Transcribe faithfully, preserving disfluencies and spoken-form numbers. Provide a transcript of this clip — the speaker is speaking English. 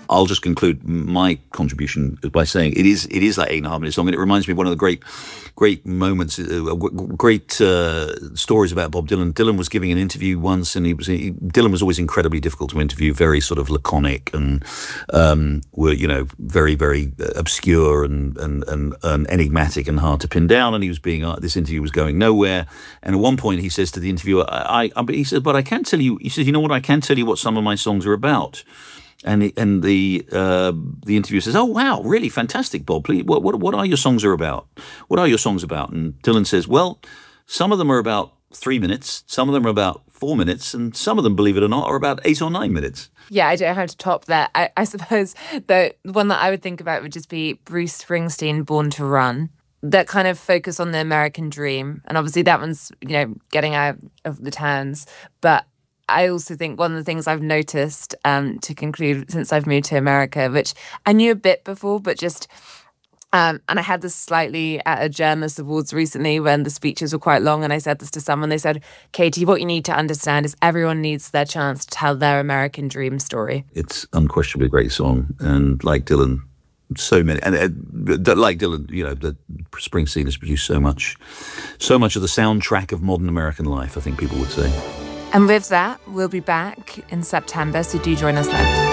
I'll just conclude my contribution by saying it is it is that eight and a half minute song, and it reminds me of one of the great great moments, uh, great uh, stories about Bob Dylan. Dylan was giving an interview once, and he was he, Dylan was always incredibly difficult to interview, very sort of laconic, and um, were you know very very obscure and, and and and enigmatic and hard to pin down. And he was being uh, this interview was going nowhere. And at one point, he says to the interviewer, "I,", I he says, "but I can tell you." He says, "You know what? I can tell you what some of my songs are about." And the, and the uh, the interviewer says, "Oh wow, really fantastic, Bob. Please, what what what are your songs are about? What are your songs about?" And Dylan says, "Well, some of them are about three minutes, some of them are about four minutes, and some of them, believe it or not, are about eight or nine minutes." Yeah, I don't know how to top that. I, I suppose the one that I would think about would just be Bruce Springsteen, Born to Run. That kind of focus on the American dream, and obviously that one's you know getting out of the towns, but I also think one of the things I've noticed, um, to conclude, since I've moved to America, which I knew a bit before, but just, um, and I had this slightly at a Journalist Awards recently when the speeches were quite long, and I said this to someone, they said, "Katie, what you need to understand is everyone needs their chance to tell their American dream story." It's unquestionably a great song, and like Dylan, so many, and uh, like Dylan, you know, that Springsteen has produced so much, so much of the soundtrack of modern American life, I think people would say. And with that, we'll be back in September, so do join us then.